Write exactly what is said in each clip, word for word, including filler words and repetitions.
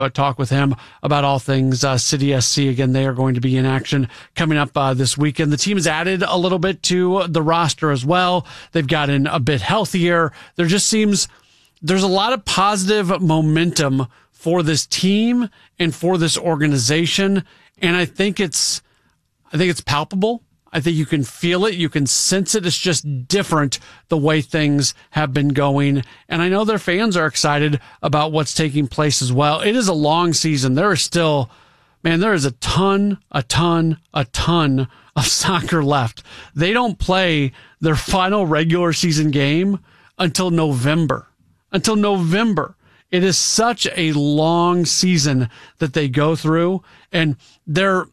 uh, talk with him about all things uh, City S C. Again, they are going to be in action coming up uh, this weekend. The team has added a little bit to the roster as well. They've gotten a bit healthier. There just seems there's a lot of positive momentum for this team and for this organization, and I think it's I think it's palpable. I think you can feel it. You can sense it. It's just different the way things have been going. And I know their fans are excited about what's taking place as well. It is a long season. There is still, man, there is a ton, a ton, a ton of soccer left. They don't play their final regular season game until November. Until November. It is such a long season that they go through. And they're,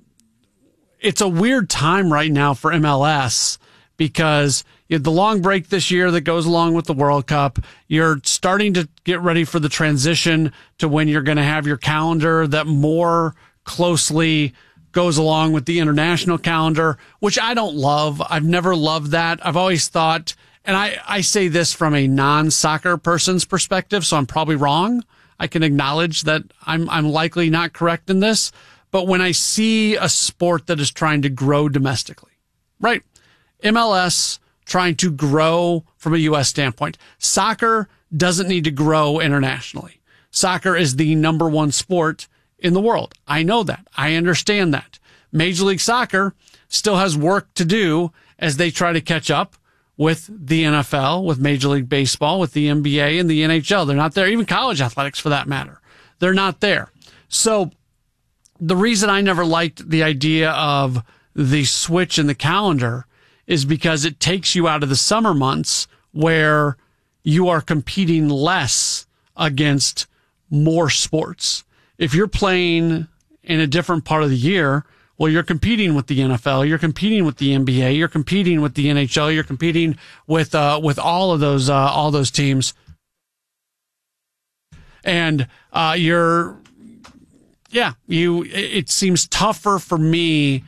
it's a weird time right now for M L S because you have the long break this year that goes along with the World Cup. You're starting to get ready for the transition to when you're going to have your calendar that more closely goes along with the international calendar, which I don't love. I've never loved that. I've always thought, and I, I say this from a non-soccer person's perspective, so I'm probably wrong. I can acknowledge that I'm I'm likely not correct in this. But when I see a sport that is trying to grow domestically, right? M L S trying to grow from a U S standpoint. Soccer doesn't need to grow internationally. Soccer is the number one sport in the world. I know that. I understand that. Major League Soccer still has work to do as they try to catch up with the N F L, with Major League Baseball, with the N B A and the N H L. They're not there. Even college athletics, for that matter. They're not there. So the reason I never liked the idea of the switch in the calendar is because it takes you out of the summer months where you are competing less against more sports. If you're playing in a different part of the year, well, you're competing with the N F L, you're competing with the N B A, you're competing with the N H L, you're competing with uh, with all of those uh, all those teams, and uh, you're. Yeah, you. It seems tougher for me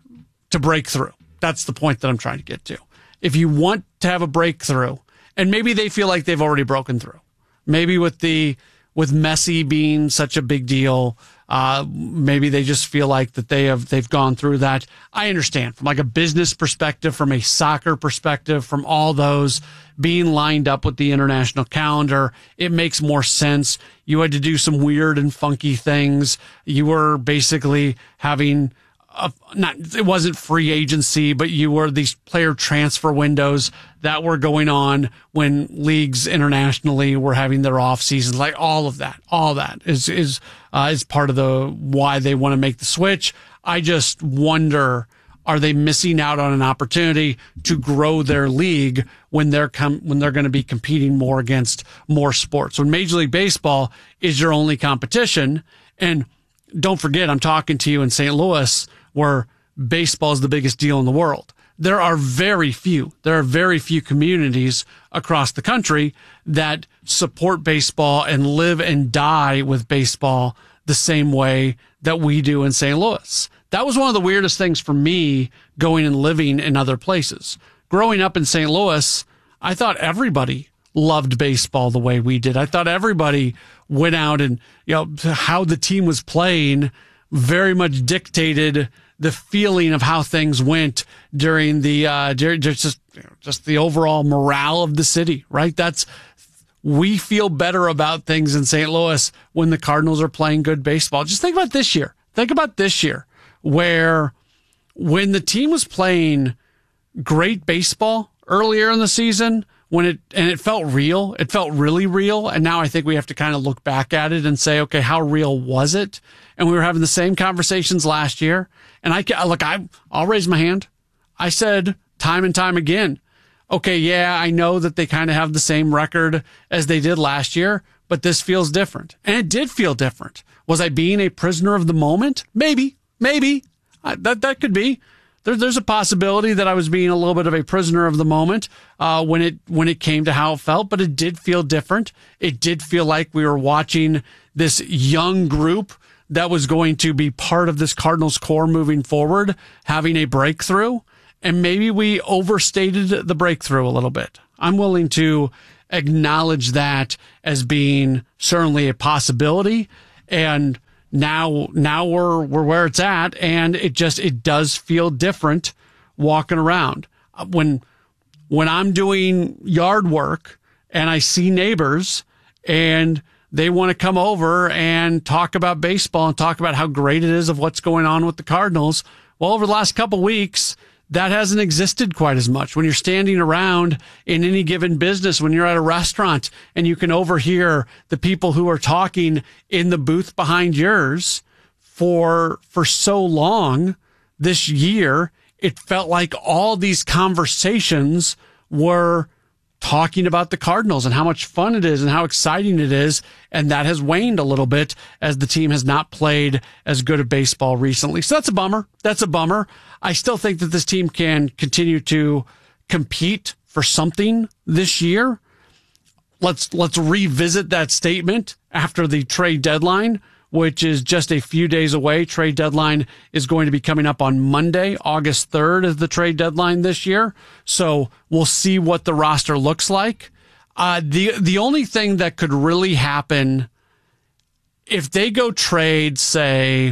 to break through. That's the point that I'm trying to get to. If you want to have a breakthrough, and maybe they feel like they've already broken through, maybe with the with Messi being such a big deal, uh, maybe they just feel like that they have they've gone through that. I understand from like a business perspective, from a soccer perspective, from all those being lined up with the international calendar, it makes more sense. You had to do some weird and funky things. You were basically having a, not, it wasn't free agency, but you were these player transfer windows that were going on when leagues internationally were having their off seasons. Like all of that, all that is, is, uh, is part of the why they want to make the switch. I just wonder, are they missing out on an opportunity to grow their league when they're com- when they're going to be competing more against more sports? When Major League Baseball is your only competition, and don't forget, I'm talking to you in Saint Louis, where baseball is the biggest deal in the world. There are very few, there are very few communities across the country that support baseball and live and die with baseball the same way that we do in Saint Louis. That was one of the weirdest things for me going and living in other places. Growing up in Saint Louis, I thought everybody loved baseball the way we did. I thought everybody went out and, you know, how the team was playing very much dictated the feeling of how things went during the, uh, during just, just the overall morale of the city, right? That's, we feel better about things in Saint Louis when the Cardinals are playing good baseball. Just think about this year. Think about this year, where when the team was playing great baseball earlier in the season, when it, and it felt real, it felt really real. And now I think we have to kind of look back at it and say, okay, how real was it? And we were having the same conversations last year. And I, look, I, I'll raise my hand. I said time and time again, okay, yeah, I know that they kind of have the same record as they did last year, but this feels different. And it did feel different. Was I being a prisoner of the moment? Maybe, maybe. I, that that could be. There, there's a possibility that I was being a little bit of a prisoner of the moment uh, when it when it came to how it felt, but it did feel different. It did feel like we were watching this young group that was going to be part of this Cardinals core moving forward, having a breakthrough. And maybe we overstated the breakthrough a little bit. I'm willing to acknowledge that as being certainly a possibility. And now, now we're, we're where it's at. And it just, it does feel different walking around. When, when I'm doing yard work and I see neighbors and they want to come over and talk about baseball and talk about how great it is of what's going on with the Cardinals. Well, over the last couple weeks, that hasn't existed quite as much. When you're standing around in any given business, when you're at a restaurant and you can overhear the people who are talking in the booth behind yours for, for so long this year, it felt like all these conversations were talking about the Cardinals and how much fun it is and how exciting it is. And that has waned a little bit as the team has not played as good of baseball recently. So that's a bummer. That's a bummer. I still think that this team can continue to compete for something this year. Let's, let's revisit that statement after the trade deadline, which is just a few days away. Trade deadline is going to be coming up on Monday. August third is the trade deadline this year. So we'll see what the roster looks like. Uh, the, the only thing that could really happen if they go trade, say,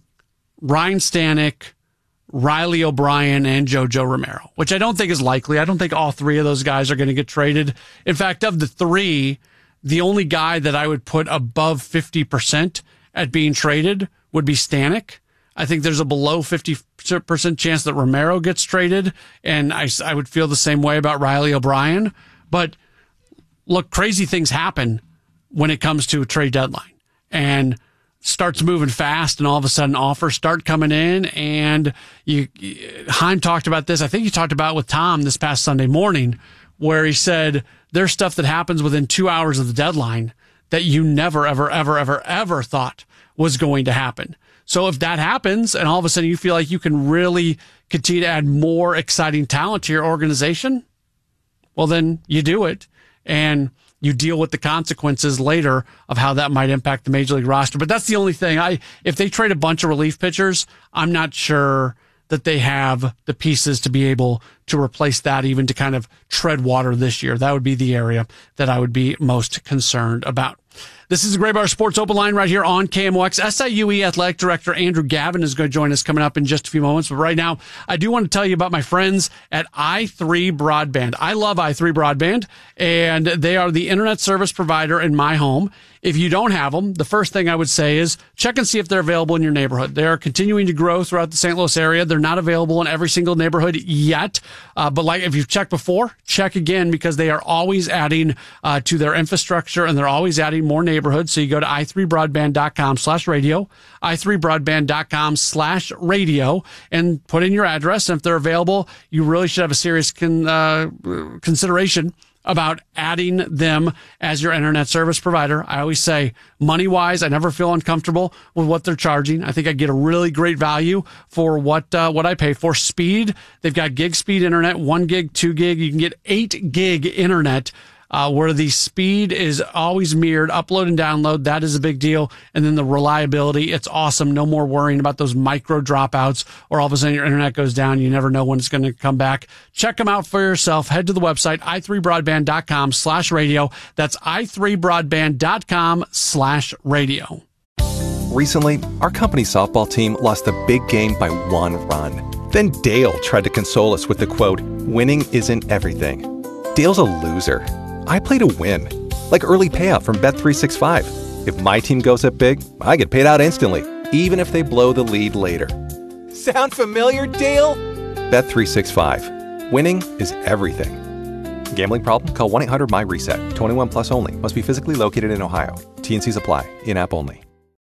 Ryan Stanek, Riley O'Brien, and JoJo Romero, which I don't think is likely. I don't think all three of those guys are going to get traded. In fact, of the three, the only guy that I would put above fifty percent at being traded would be Stanek. I think there's a below fifty percent chance that Romero gets traded, and I, I would feel the same way about Riley O'Brien. But look, crazy things happen when it comes to a trade deadline, and starts moving fast, and all of a sudden offers start coming in. And you, Heim talked about this. I think he talked about it with Tom this past Sunday morning, where he said there's stuff that happens within two hours of the deadline that you never, ever, ever, ever, ever thought was going to happen. So if that happens and all of a sudden you feel like you can really continue to add more exciting talent to your organization, well, then you do it and you deal with the consequences later of how that might impact the Major League roster. But that's the only thing. I, if they trade a bunch of relief pitchers, I'm not sure that they have the pieces to be able to replace that, even to kind of tread water this year. That would be the area that I would be most concerned about. This is the Graybar Sports Open Line right here on K M O X. S I U E Athletic Director Andrew Gavin is going to join us coming up in just a few moments. But right now, I do want to tell you about my friends at i three Broadband. I love i three Broadband, and they are the internet service provider in my home. If you don't have them, the first thing I would say is check and see if they're available in your neighborhood. They are continuing to grow throughout the Saint Louis area. They're not available in every single neighborhood yet. Uh, but like if you've checked before, check again, because they are always adding uh, to their infrastructure, and they're always adding more neighborhoods. So you go to i three broadband dot com slash radio, i three broadband dot com slash radio, and put in your address. And if they're available, you really should have a serious con, uh, consideration about adding them as your internet service provider. I always say, money-wise, I never feel uncomfortable with what they're charging. I think I get a really great value for what uh, what I pay for. Speed, they've got gig speed internet, one gig, two gig. You can get eight gig internet, uh, where the speed is always mirrored, upload and download. That is a big deal. And then the reliability, it's awesome. No more worrying about those micro dropouts, or all of a sudden your internet goes down. You never know when it's going to come back. Check them out for yourself. Head to the website, i three broadband dot com slash radio. That's i three broadband dot com slash radio. Recently, our company softball team lost the big game by one run. Then Dale tried to console us with the quote, "Winning isn't everything." Dale's a loser. I play to win, like early payout from Bet three sixty-five. If my team goes up big, I get paid out instantly, even if they blow the lead later. Sound familiar, Dale? Bet three sixty-five. Winning is everything. Gambling problem? Call one eight hundred my reset. twenty-one plus only. Must be physically located in Ohio. T and C's apply. In-app only.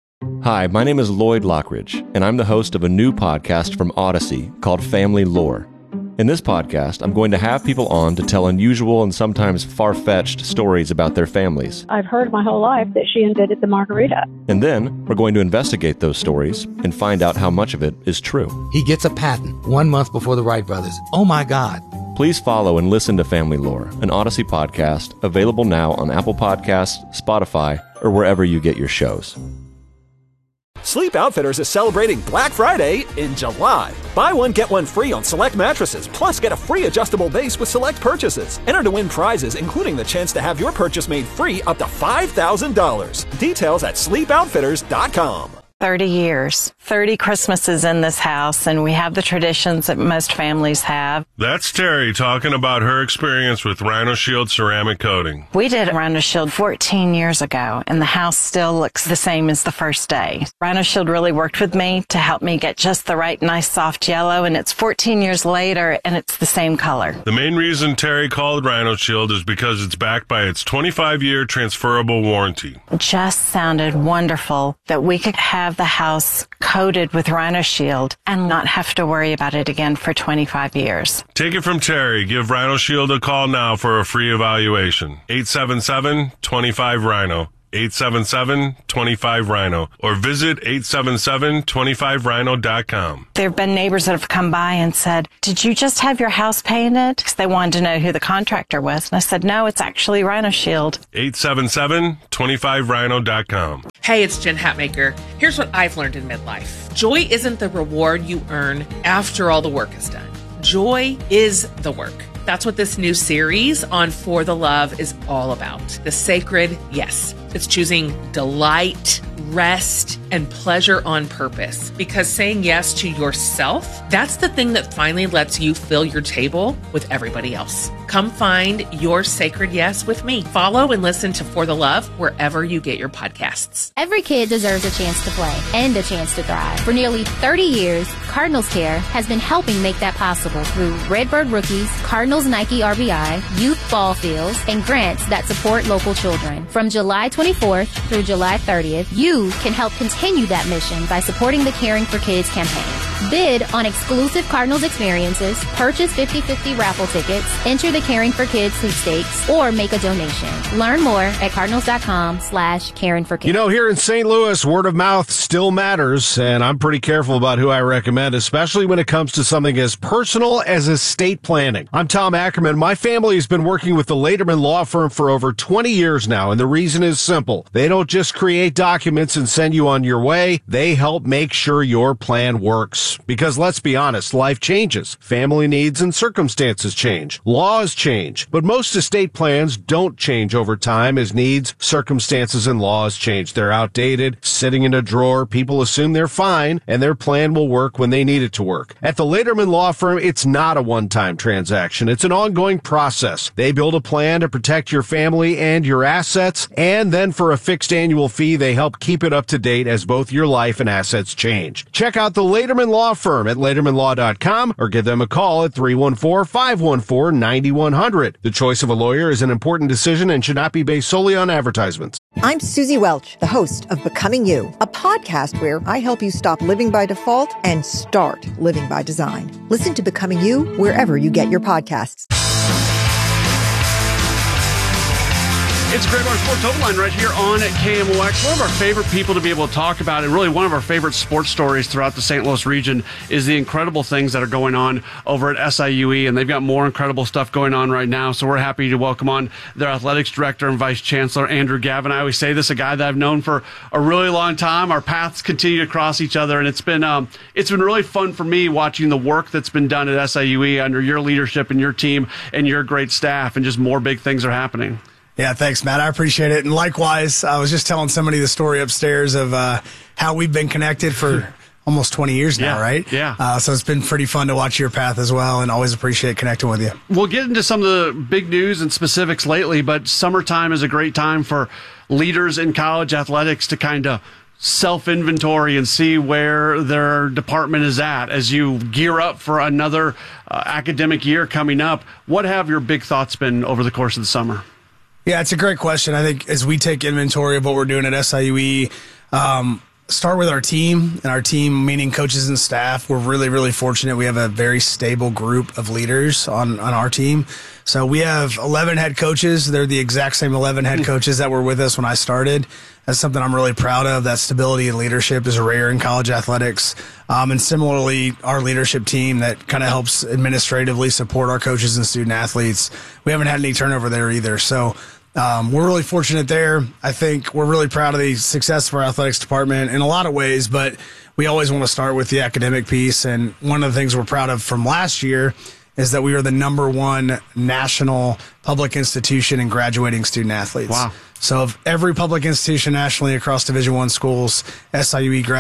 Hi, my name is Lloyd Lockridge, and I'm the host of a new podcast from Odyssey called Family Lore. In this podcast, I'm going to have people on to tell unusual and sometimes far-fetched stories about their families. I've heard my whole life that she invented the margarita. And then we're going to investigate those stories and find out how much of it is true. He gets a patent one month before the Wright brothers. Oh my God. Please follow and listen to Family Lore, an Odyssey podcast, available now on Apple Podcasts, Spotify, or wherever you get your shows. Sleep Outfitters is celebrating Black Friday in July. Buy one, get one free on select mattresses, plus get a free adjustable base with select purchases. Enter to win prizes, including the chance to have your purchase made free up to five thousand dollars. Details at sleep outfitters dot com. thirty years, thirty Christmases in this house, and we have the traditions that most families have. That's Terry talking about her experience with Rhino Shield ceramic coating. We did Rhino Shield fourteen years ago, and the house still looks the same as the first day. Rhino Shield really worked with me to help me get just the right nice soft yellow, and it's fourteen years later, and it's the same color. The main reason Terry called Rhino Shield is because it's backed by its twenty-five year transferable warranty. It just sounded wonderful that we could have the house coated with Rhino Shield and not have to worry about it again for twenty-five years. Take it from Terry. Give Rhino Shield a call now for a free evaluation. eight seven seven, two five, rhino. eight seven seven, two five, rhino. Or visit eight seven seven, two five rhino dot com. There have been neighbors that have come by and said, did you just have your house painted? Because they wanted to know who the contractor was. And I said, no, it's actually Rhino Shield. eight seven seven, two five rhino dot com. Hey, it's Jen Hatmaker. Here's what I've learned in midlife. Joy isn't the reward you earn after all the work is done. Joy is the work. That's what this new series on For the Love is all about. The sacred yes. It's choosing delight, rest, and pleasure on purpose. Because saying yes to yourself, that's the thing that finally lets you fill your table with everybody else. Come find your sacred yes with me. Follow and listen to For the Love wherever you get your podcasts. Every kid deserves a chance to play and a chance to thrive. For nearly thirty years, Cardinals Care has been helping make that possible through Redbird Rookies, Cardinals Nike R B I, youth ball fields, and grants that support local children. From July twenty-fourth through July thirtieth, you can help continue that mission by supporting the Caring for Kids campaign. Bid on exclusive Cardinals experiences, purchase fifty fifty raffle tickets, enter the Caring for Kids sweepstakes, or make a donation. Learn more at cardinals.com slash caring for kids. You know, here in Saint Louis, word of mouth still matters, and I'm pretty careful about who I recommend, especially when it comes to something as personal as estate planning. I'm Tom Ackerman. My family has been working with the Lederman Law Firm for over twenty years now, and the reason is simple. They don't just create documents and send you on your way. They help make sure your plan works. Because let's be honest, life changes. Family needs and circumstances change. Laws change. But most estate plans don't change over time as needs, circumstances, and laws change. They're outdated, sitting in a drawer. People assume they're fine, and their plan will work when they need it to work. At the Lederman Law Firm, it's not a one-time transaction. It's an ongoing process. They build a plan to protect your family and your assets, and then for a fixed annual fee, they help keep it up to date as both your life and assets change. Check out the Lederman Law Firm at lederman law dot com or give them a call at three one four, five one four, nine one zero zero. The choice of a lawyer is an important decision and should not be based solely on advertisements. I'm Susie Welch, the host of Becoming You, a podcast where I help you stop living by default and start living by design. Listen to Becoming You wherever you get your podcasts. It's Greg Bar Sports Open Line right here on K M O X. One of our favorite people to be able to talk about, and really one of our favorite sports stories throughout the Saint Louis region, is the incredible things that are going on over at S I U E, and they've got more incredible stuff going on right now. So we're happy to welcome on their athletics director and vice chancellor, Andrew Gavin. I always say this, a guy that I've known for a really long time. Our paths continue to cross each other, and it's been um, it's been really fun for me watching the work that's been done at S I U E under your leadership and your team and your great staff, and just more big things are happening. Yeah, thanks, Matt. I appreciate it. And likewise, I was just telling somebody the story upstairs of uh, how we've been connected for almost twenty years now, yeah, right? Yeah. Uh, so it's been pretty fun to watch your path as well, and always appreciate connecting with you. We'll get into some of the big news and specifics lately, but summertime is a great time for leaders in college athletics to kind of self-inventory and see where their department is at as you gear up for another uh, academic year coming up. What have your big thoughts been over the course of the summer? Yeah, it's a great question. I think as we take inventory of what we're doing at S I U E, um, start with our team, and our team, meaning coaches and staff. We're really, really fortunate. We have a very stable group of leaders on, on our team. So we have eleven head coaches. They're the exact same eleven head coaches that were with us when I started. That's something I'm really proud of. That stability and leadership is rare in college athletics. Um, and similarly, our leadership team that kind of helps administratively support our coaches and student athletes. We haven't had any turnover there either. So Um, we're really fortunate there. I think we're really proud of the success of our athletics department in a lot of ways, but we always want to start with the academic piece. And one of the things we're proud of from last year is that we were the number one national public institution in graduating student athletes. Wow. So of every public institution nationally across Division I schools, S I U E graduates